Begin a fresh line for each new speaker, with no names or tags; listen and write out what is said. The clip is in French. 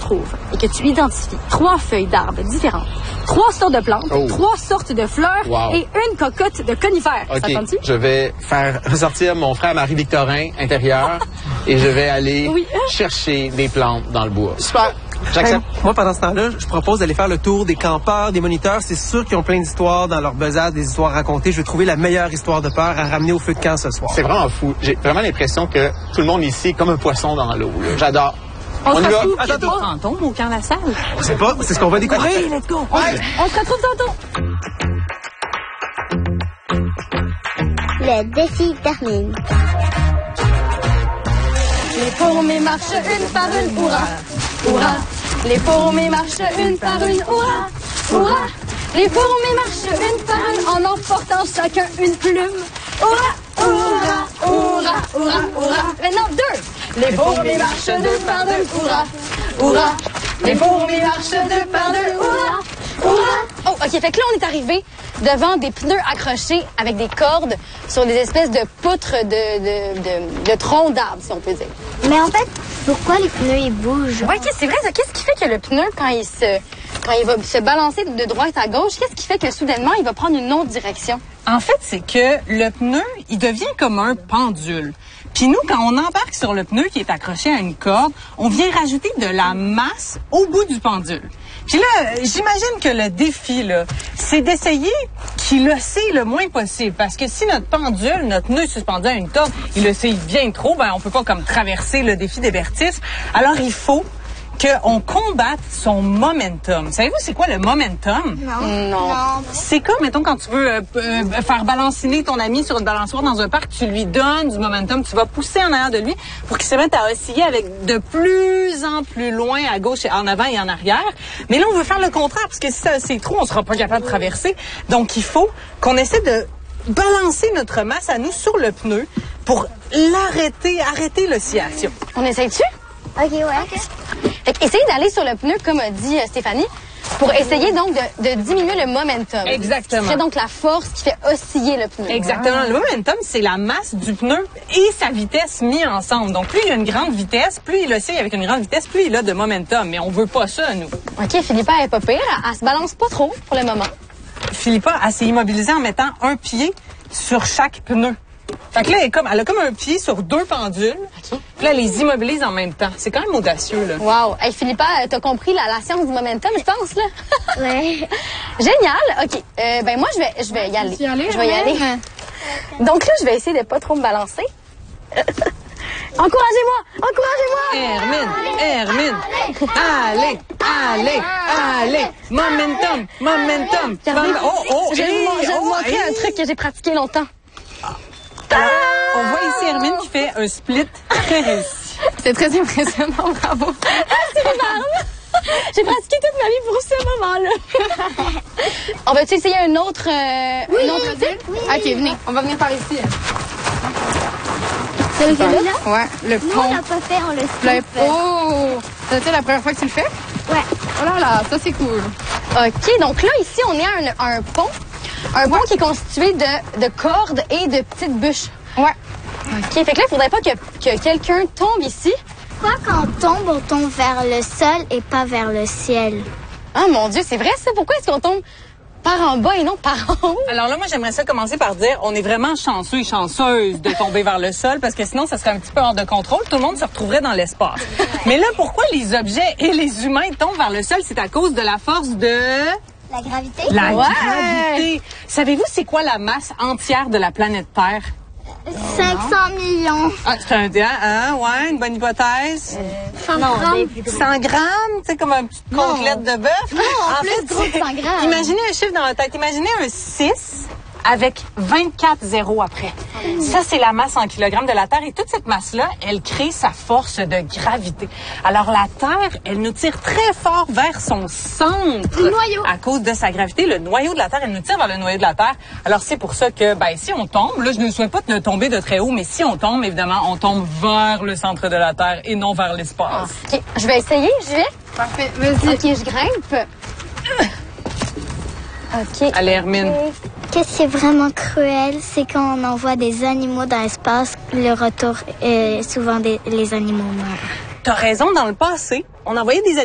trouves et que tu identifies 3 feuilles d'arbres différentes, 3 sortes de plantes, 3 sortes de fleurs et une cocotte de conifères.
OK,
Ça tente-tu?
je vais faire ressortir mon frère Marie-Victorin intérieur et je vais aller chercher des plantes dans le bois. Super, j'accepte.
Moi, pendant ce temps-là, je propose d'aller faire le tour des campeurs, des moniteurs. C'est sûr qu'ils ont plein d'histoires dans leur besace, des histoires racontées. Je vais trouver la meilleure histoire de peur à ramener au feu de camp ce soir.
C'est vraiment fou. J'ai vraiment l'impression que tout le monde ici est comme un poisson dans l'eau. J'adore. On y va.
Attends, fantôme au camp La Salle.
On sait pas, c'est ce qu'on va découvrir.
OK, let's go. On se retrouve tantôt.
Le défi termine.
Les fourmis marchent une par une, hurrah, hurrah. Les fourmis marchent une par une, hurrah, hurrah. Les fourmis marchent une par une en emportant chacun une plume. Hurrah, hurrah, hurrah, hurrah, hurrah. Maintenant 2. Les fourmis marchent 2 par 2, hurrah, hurrah. Les fourmis marchent 2 par 2, hurrah, hurrah. Oh, OK, fait que là, on est arrivé devant des pneus accrochés avec des cordes sur des espèces de poutres de troncs d'arbres, si on peut dire.
Mais en fait, pourquoi les pneus ils bougent?
Ouais, c'est vrai, ça. Qu'est-ce qui fait que le pneu, quand il va se balancer de droite à gauche, qu'est-ce qui fait que soudainement, il va prendre une autre direction?
En fait, c'est que le pneu, il devient comme un pendule. Puis nous, quand on embarque sur le pneu qui est accroché à une corde, on vient rajouter de la masse au bout du pendule. Puis là, j'imagine que le défi, là, c'est d'essayer qu'il oscille le moins possible. Parce que si notre pendule, notre nœud suspendu à une corde, il oscille bien trop, ben on peut pas comme traverser le défi des vertices. Alors, il faut qu'on combatte son momentum. Savez-vous c'est quoi le momentum?
Non.
C'est comme, mettons, quand tu veux faire balanciner ton ami sur une balançoire dans un parc, tu lui donnes du momentum, tu vas pousser en arrière de lui pour qu'il se mette à osciller avec de plus en plus loin à gauche, en avant et en arrière. Mais là, on veut faire le contraire, parce que si ça c'est trop, on sera pas capable de traverser. Donc, il faut qu'on essaie de balancer notre masse à nous sur le pneu pour arrêter l'oscillation.
On essaye-tu?
OK, ouais.
Fait qu'essayez d'aller sur le pneu, comme a dit Stéphanie, pour essayer donc de diminuer le momentum.
Exactement.
C'est donc la force qui fait osciller le pneu.
Exactement. Le momentum, c'est la masse du pneu et sa vitesse mis ensemble. Donc, plus il y a une grande vitesse, plus il oscille avec une grande vitesse, plus il a de momentum. Mais on veut pas ça, nous.
OK, Philippa, elle est pas pire. Elle se balance pas trop pour le moment.
Philippa, elle s'est immobilisée en mettant un pied sur chaque pneu. Fait que là, elle a comme un pied sur 2 pendules.
OK.
Puis là, elle les immobilise en même temps. C'est quand même audacieux, là.
Wow. Hey, Philippa, t'as compris la science du momentum, je pense, là?
Ouais.
Génial. OK. Ben moi, je vais y aller. Je vais y aller. Donc là, je vais essayer de pas trop me balancer. Encouragez-moi!
Hermine! Allez! Momentum!
Je vais vous montrer un truc que j'ai pratiqué longtemps.
Alors, on voit ici Hermine qui fait un split très réussi.
C'est très impressionnant, bravo. C'est énorme. J'ai pratiqué toute ma vie pour ce moment-là. On va-tu essayer un autre type?
Oui.
OK, venez. On va venir par ici.
C'est celui-là?
Ouais, le
Nous,
pont.
on l'a pas fait, on le
Le
fait.
Oh! C'est la première fois que tu le fais?
Ouais.
Oh là là, ça c'est cool.
OK, donc là, ici, on est à un pont. Un pont qui est constitué de cordes et de petites bûches.
Ouais.
OK, fait que là, il faudrait pas que quelqu'un tombe ici.
Pourquoi quand on tombe vers le sol et pas vers le ciel?
Ah, mon Dieu, c'est vrai, ça? Pourquoi est-ce qu'on tombe par en bas et non par en haut?
Alors là, moi, j'aimerais ça commencer par dire, on est vraiment chanceux et chanceuse de tomber vers le sol parce que sinon, ça serait un petit peu hors de contrôle. Tout le monde se retrouverait dans l'espace. Mais là, pourquoi les objets et les humains tombent vers le sol? C'est à cause de la force de...
La gravité?
La gravité. Savez-vous c'est quoi la masse entière de la planète Terre?
500 millions.
Ah, c'est ouais, une bonne hypothèse.
100 grammes.
100 grammes, tu sais, comme une petite côtelette de bœuf.
Non,
En
plus
fait,
gros que 100 grammes.
Imaginez un chiffre dans la tête. Imaginez un 6 avec 24 zéros après. Ça, c'est la masse en kilogrammes de la Terre. Et toute cette masse-là, elle crée sa force de gravité. Alors, la Terre, elle nous tire très fort vers son centre.
Le noyau.
À cause de sa gravité. Le noyau de la Terre, elle nous tire vers le noyau de la Terre. Alors, c'est pour ça que, si on tombe, là, je ne souhaite pas de tomber de très haut, mais si on tombe, évidemment, on tombe vers le centre de la Terre et non vers l'espace.
OK, je vais essayer, je vais.
Parfait, vas-y.
OK, je grimpe. OK.
Allez, Hermine.
Qu'est-ce qui est vraiment cruel, c'est quand on envoie des animaux dans l'espace, le retour est souvent les animaux meurent.
T'as raison, dans le passé, on envoyait des